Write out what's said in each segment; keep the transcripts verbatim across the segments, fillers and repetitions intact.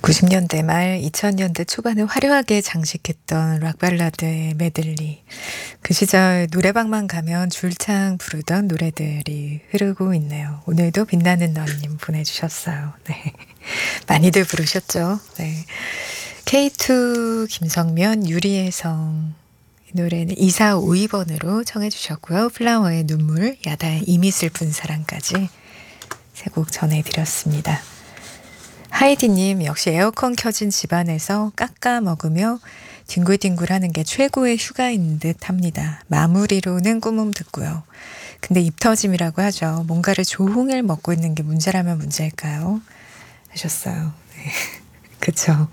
구십 년대 말 이천 년대 초반을 화려하게 장식했던 락 발라드의 메들리. 그 시절 노래방만 가면 줄창 부르던 노래들이 흐르고 있네요. 오늘도 빛나는 너님 보내주셨어요. 네. 많이들 부르셨죠. 네. 케이투 김성면 유리의 성. 이 노래는 이사오이 번으로 청해 주셨고요. 플라워의 눈물, 야다의 이미 슬픈 사랑까지 세 곡 전해드렸습니다. 하이디님, 역시 에어컨 켜진 집안에서 깎아 먹으며 뒹굴뒹굴하는 게 최고의 휴가인 듯 합니다. 마무리로는 꿈음 듣고요. 근데 입 터짐이라고 하죠. 뭔가를 조홍을 먹고 있는 게 문제라면 문제일까요? 하셨어요. 네. 그쵸.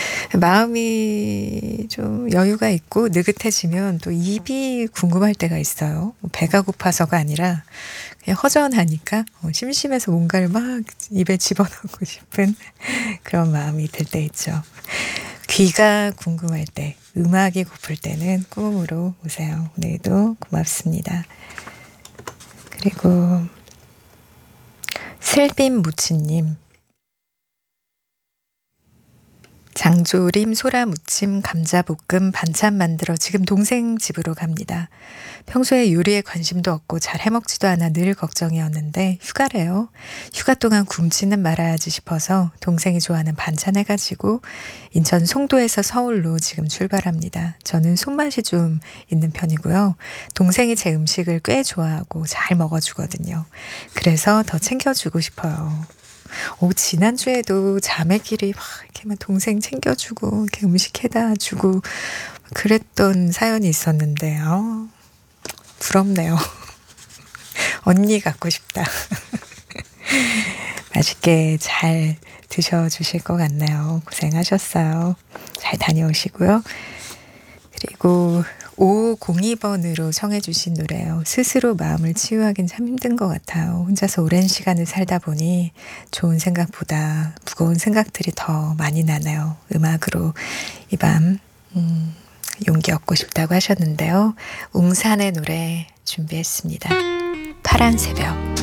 마음이 좀 여유가 있고 느긋해지면 또 입이 궁금할 때가 있어요. 배가 고파서가 아니라 그냥 허전하니까 심심해서 뭔가를 막 입에 집어넣고 싶은 그런 마음이 들 때 있죠. 귀가 궁금할 때, 음악이 고플 때는 꿈으로 오세요. 오늘도 고맙습니다. 그리고 슬빔 무치님, 장조림, 소라무침, 감자볶음, 반찬 만들어 지금 동생 집으로 갑니다. 평소에 요리에 관심도 없고 잘 해먹지도 않아 늘 걱정이었는데 휴가래요. 휴가 동안 굶지는 말아야지 싶어서 동생이 좋아하는 반찬 해가지고 인천 송도에서 서울로 지금 출발합니다. 저는 손맛이 좀 있는 편이고요. 동생이 제 음식을 꽤 좋아하고 잘 먹어주거든요. 그래서 더 챙겨주고 싶어요. 오, 지난주에도 자매끼리 막 이렇게 막 동생 챙겨주고 이렇게 음식 해다 주고 그랬던 사연이 있었는데 어, 부럽네요. 언니 갖고 싶다. 맛있게 잘 드셔주실 것 같네요. 고생하셨어요. 잘 다녀오시고요. 그리고 오공이 번으로 청해 주신 노래예요. 스스로 마음을 치유하긴 참 힘든 것 같아요. 혼자서 오랜 시간을 살다 보니 좋은 생각보다 무거운 생각들이 더 많이 나네요. 음악으로 이 밤 음, 용기 얻고 싶다고 하셨는데요. 웅산의 노래 준비했습니다. 파란 새벽.